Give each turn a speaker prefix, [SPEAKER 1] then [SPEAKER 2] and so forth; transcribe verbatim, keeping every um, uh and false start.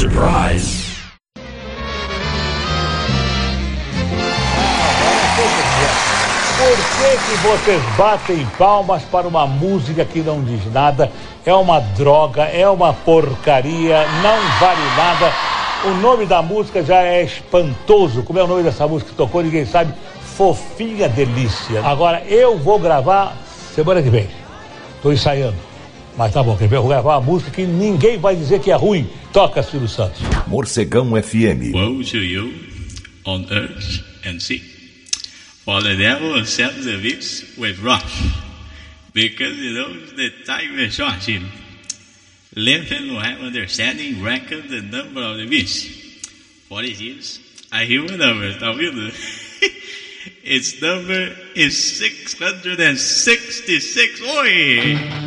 [SPEAKER 1] Surprise.
[SPEAKER 2] Por que que vocês batem palmas para uma música que não diz nada? É uma droga, é uma porcaria, não vale nada. O nome da música já é espantoso. Como é o nome dessa música que tocou? Ninguém sabe. Fofinha Delícia. Agora, eu vou gravar semana que vem. Estou ensaiando. Mas tá bom, quer ver? Eu vou gravar uma música que ninguém vai dizer que é ruim. Toca, Silvio Santos.
[SPEAKER 3] Morcegão F M.
[SPEAKER 4] Woe to you on earth and sea, for the devil sends the beast with rush, because he knows the time is short. Listen who have understanding, reckon the number of the beast. For it is a human number, tá ouvindo? Its number is six hundred sixty-six. Oi!